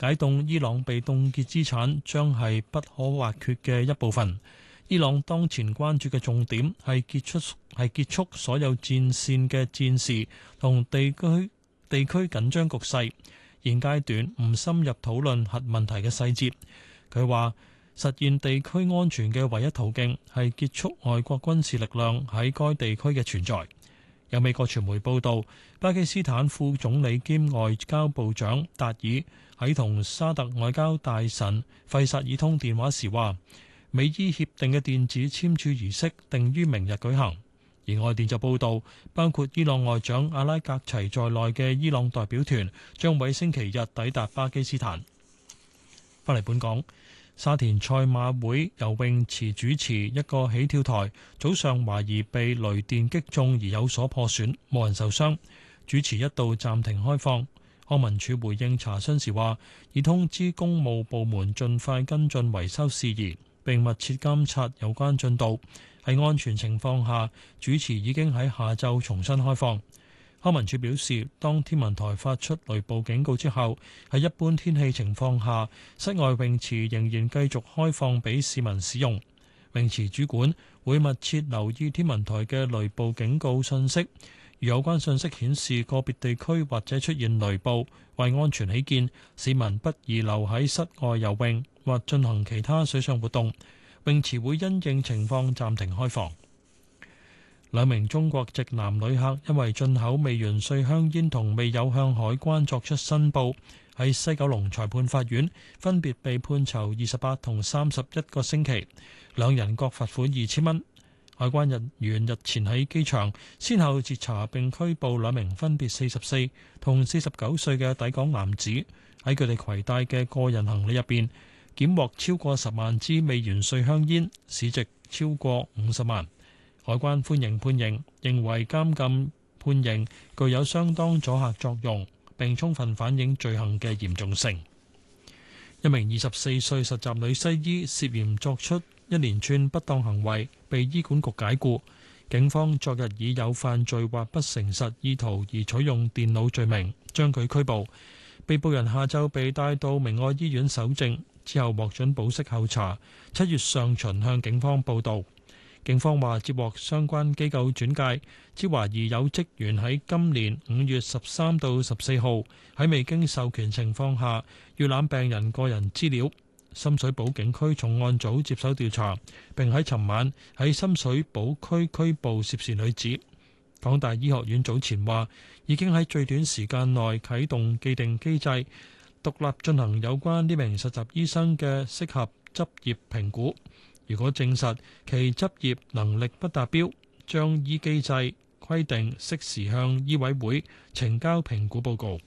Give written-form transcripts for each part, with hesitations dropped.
解凍伊朗被凍結資產將係不可或缺嘅一部分。伊朗當前關注嘅重點係結束所有戰線嘅戰事同地區緊張局勢。現階段唔深入討論核問題嘅細節。佢話實現地區安全嘅唯一途徑係結束外國軍事力量喺該地區嘅存在。有美國傳媒報道，巴基斯坦副總理兼外交部長達爾喺同沙特外交大臣費薩爾通電話時話，美伊協定嘅電子簽署儀式定於明日舉行。而外電就報道，包括伊朗外長阿拉格齊在內嘅伊朗代表團將喺星期日抵達巴基斯坦。返嚟本港，沙田賽馬會游泳池主持一個起跳台早上懷疑被雷電擊中而有所破損，冇人受傷。主持一度暫停開放。康文署回應查詢時話，已通知公務部門盡快跟進維修事宜，並密切監察有關進度。喺安全情況下，主池已經喺下晝重新開放。康文署表示，當天文台發出雷暴警告之後，喺一般天氣情況下，室外泳池仍然繼續開放俾市民使用。泳池主管會密切留意天文台嘅雷暴警告信息，如有關信息顯示個別地區或者出現雷暴，為安全起見，市民不宜留喺室外游泳或進行其他水上活動。泳池會因應情況暫停開放。兩名中國籍男旅客因為進口未完稅香煙同未有向海關作出申報，喺西九龍裁判法院分別被判囚28同31個星期，兩人各罰款2000蚊。海關人員日前喺機場先後截查並拘捕兩名分別44同49歲嘅抵港男子，喺佢哋攜帶嘅個人行李入邊檢獲超過10萬支未完稅香煙，市值超過50萬。海關歡迎判刑，認為監禁判刑具有相當阻嚇作用，並充分反映罪行嘅嚴重性。一名24歲實習女西醫涉嫌作出一連串不當行為，被醫管局解僱。警方昨日以有犯罪或不誠實意圖而取用電腦罪名將佢拘捕。被捕人下晝被帶到明愛醫院搜證，之後獲准保釋候查。7月上旬向警方報到。警方話接獲相關機構轉介，指懷疑有職員喺今年5月13到14號喺未經授權情況下閲覽病人個人資料。深水埗警區重案組接手調查，並喺尋晚喺深水埗區拘捕涉事女子。港大醫學院早前話已經喺最短時間內啟動既定機制，獨立進行有關呢名實習醫生嘅適合執業評估。如果證實其執業能力不達標，將依機制規定適時向醫委會呈交評估報告。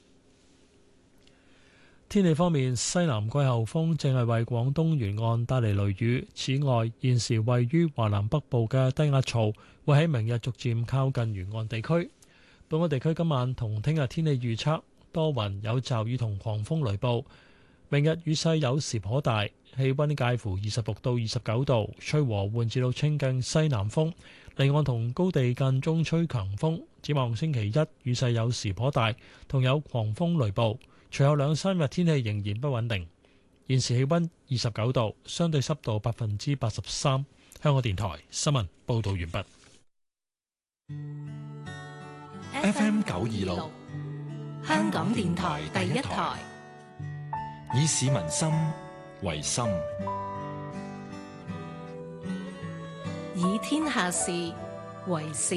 天氣方面，西南季候風正係為廣東沿岸帶嚟雷雨。此外，現時位於華南北部嘅低壓槽會喺明日逐漸靠近沿岸地區。本港地區今晚同聽日天氣預測多雲，有驟雨同狂風雷暴。明日雨勢有時頗大，氣溫介乎26到29度，吹和緩至到清勁西南風，離岸同高地間中吹強風。展望星期一雨勢有時頗大，同有狂風雷暴。隨後2、3日天氣仍然不穩定。現時氣溫29度，相對濕度83%。香港電台新聞報道完畢。 FM 926，香港電台第一台，以市民心為心， 以天下事為事。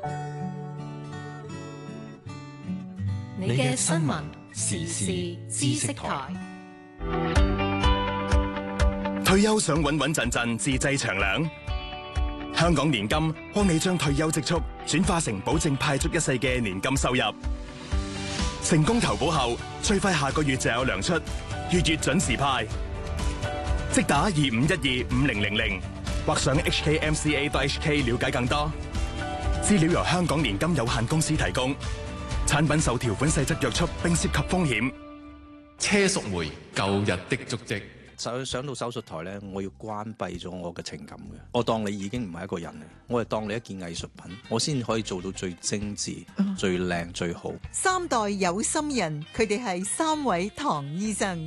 你嘅新聞時事知識台。 退休想穩穩陣陣自製長糧？香港年金幫你將退休積蓄轉化成保證派足一世嘅年金收入。成功投保後，最快下個月就有糧出，月月準時派。即打25125000或上 hkmca.hk 了解更多。資料由香港年金有限公司提供。產品受條款細則約束，並涉及風險。 車淑梅舊日的足跡。 上到手術台咧，我要關閉咗我嘅情感嘅。我當你已經唔係一個人嚟，我係當你一件藝術品，我先可以做到最精緻、最靚、最好。 3代有心人，佢哋係3位唐醫生。